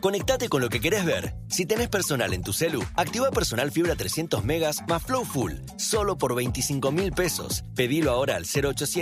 Conectate con lo que querés ver. Si tenés Personal en tu celu, activa Personal Fibra 300 megas más Flow Full, solo por 25.000 pesos. Pedilo ahora al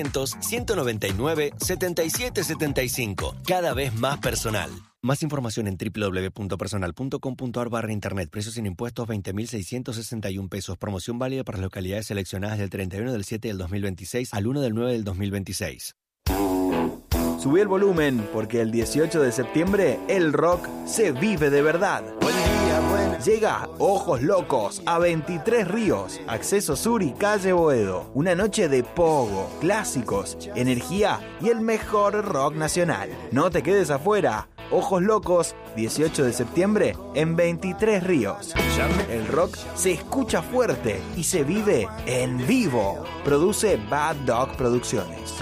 0800-199-7775. Cada vez más personal. Más información en www.personal.com.ar/internet. Precios sin impuestos 20.661 pesos. Promoción válida para las localidades seleccionadas del 31 del 7 del 2026 al 1 del 9 del 2026. Subí el volumen, porque el 18 de septiembre el rock se vive de verdad. Buen día, Llega Ojos Locos a 23 Ríos, Acceso Sur y Calle Boedo. Una noche de pogo, clásicos, energía y el mejor rock nacional. No te quedes afuera. Ojos Locos, 18 de septiembre en 23 Ríos. El rock se escucha fuerte y se vive en vivo. Produce Bad Dog Producciones.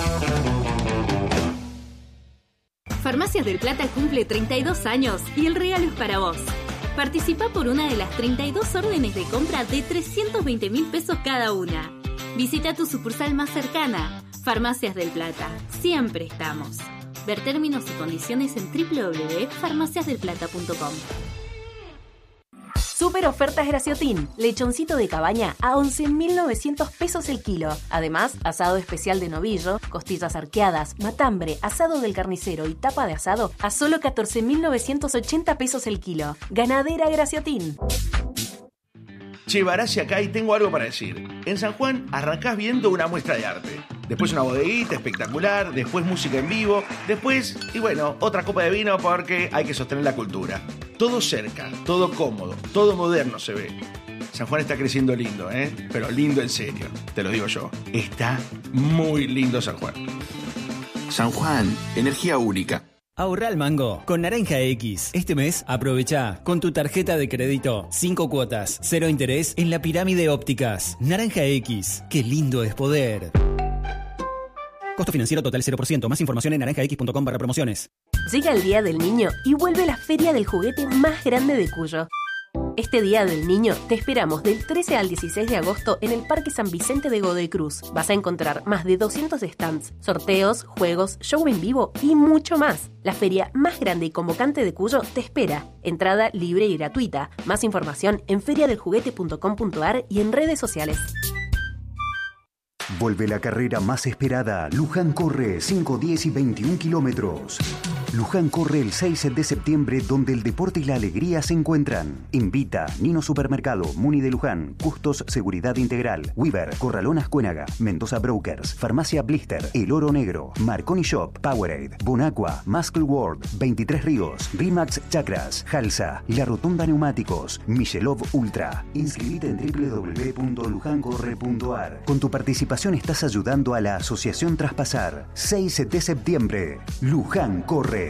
Farmacias del Plata cumple 32 años y el regalo es para vos. Participa por una de las 32 órdenes de compra de 320.000 pesos cada una. Visita tu sucursal más cercana. Farmacias del Plata. Siempre estamos. Ver términos y condiciones en www.farmaciasdelplata.com. Super ofertas Graciotin. Lechoncito de cabaña a 11.900 pesos el kilo. Además, asado especial de novillo, costillas arqueadas, matambre, asado del carnicero y tapa de asado a solo 14.980 pesos el kilo. Ganadera Graciotin. Che, Barassi acá y tengo algo para decir. En San Juan arrancás viendo una muestra de arte. Después una bodeguita espectacular, después música en vivo, después, y bueno, otra copa de vino porque hay que sostener la cultura. Todo cerca, todo cómodo, todo moderno se ve. San Juan está creciendo lindo, pero lindo en serio, te lo digo yo. Está muy lindo San Juan. San Juan, energía única. Ahorra al mango con Naranja X. Este mes aprovecha con tu tarjeta de crédito 5 cuotas, 0 interés en la Pirámide Ópticas. Naranja X, qué lindo es poder. Costo financiero total 0%. Más información en naranjax.com/promociones. Llega el Día del Niño y vuelve la feria del juguete más grande de Cuyo. Este Día del Niño te esperamos del 13 al 16 de agosto en el Parque San Vicente de Godoy Cruz. Vas a encontrar más de 200 stands, sorteos, juegos, show en vivo y mucho más. La feria más grande y convocante de Cuyo te espera. Entrada libre y gratuita. Más información en feriadeljuguete.com.ar y en redes sociales. Vuelve la carrera más esperada. Luján corre 5, 10 y 21 kilómetros. Luján corre el 6 de septiembre, donde el deporte y la alegría se encuentran. Invita Nino Supermercado, Muni de Luján, Custos Seguridad Integral, Weaver, Corralonas Cuénaga, Mendoza Brokers, Farmacia Blister, El Oro Negro, Marconi Shop, Powerade, Bonaqua, Muscle World, 23 Ríos, Rimax Chakras, Halsa, La Rotonda Neumáticos, Michelov Ultra. Inscribite en www.lujancorre.ar. Con tu participación estás ayudando a la Asociación Traspasar. 6 de septiembre, Luján corre.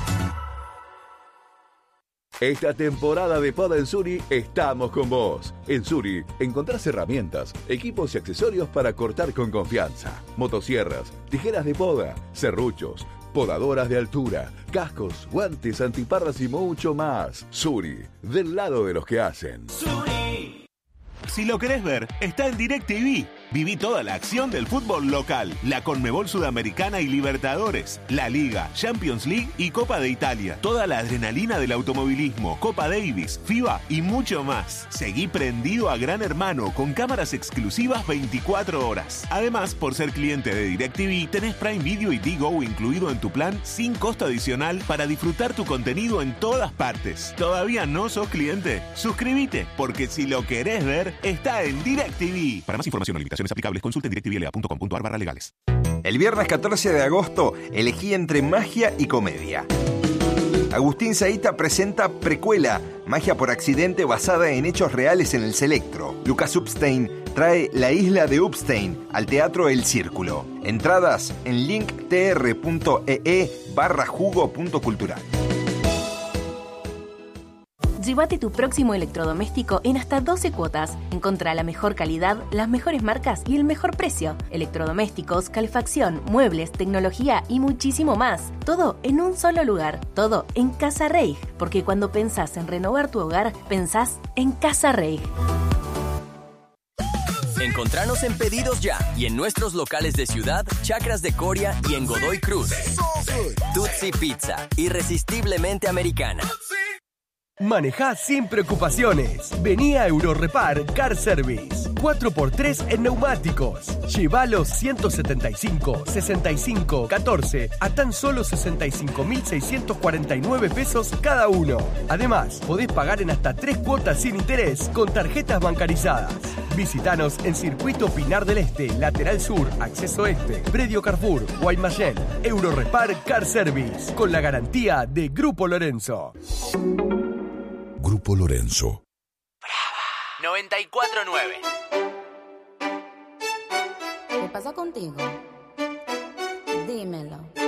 Esta temporada de Poda en Suri estamos con vos. En Suri encontrás herramientas, equipos y accesorios para cortar con confianza. Motosierras, tijeras de poda, serruchos, podadoras de altura, cascos, guantes, antiparras y mucho más. Suri, del lado de los que hacen. Suri. Si lo querés ver, está en DirecTV. Viví toda la acción del fútbol local, la Conmebol Sudamericana y Libertadores, la Liga, Champions League y Copa de Italia. Toda la adrenalina del automovilismo, Copa Davis, FIBA y mucho más. Seguí prendido a Gran Hermano con cámaras exclusivas 24 horas. Además, por ser cliente de DirecTV, tenés Prime Video y Digo incluido en tu plan sin costo adicional para disfrutar tu contenido en todas partes. ¿Todavía no sos cliente? Suscríbete, porque si lo querés ver, está en DirecTV. Para más información o limitaciones aplicables, consulte en directvla.com.ar/legales. El viernes 14 de agosto elegí entre magia y comedia. Agustín Zaita presenta Precuela, magia por accidente basada en hechos reales en el Selectro. Lucas Upstein trae La isla de Upstein al Teatro El Círculo. Entradas en linktr.ee/jugo.cultural. Llévate tu próximo electrodoméstico en hasta 12 cuotas. Encontrá la mejor calidad, las mejores marcas y el mejor precio. Electrodomésticos, calefacción, muebles, tecnología y muchísimo más. Todo en un solo lugar. Todo en Casa Reig. Porque cuando pensás en renovar tu hogar, pensás en Casa Reig. Encontranos en Pedidos Ya y en nuestros locales de Ciudad, Chacras de Coria y en Godoy Cruz. Tutsi Pizza, irresistiblemente americana. Manejá sin preocupaciones. Vení a Eurorepar Car Service. 4x3 en neumáticos. Lleva los 175, 65, 14 a tan solo 65.649 pesos cada uno. Además, podés pagar en hasta 3 cuotas sin interés con tarjetas bancarizadas. Visítanos en Circuito Pinar del Este, Lateral Sur, Acceso Este, Predio Carrefour, Guaymallén. Eurorepar Car Service, con la garantía de Grupo Lorenzo. Grupo Lorenzo. Brava 94.9. ¿Qué pasa contigo? Dímelo.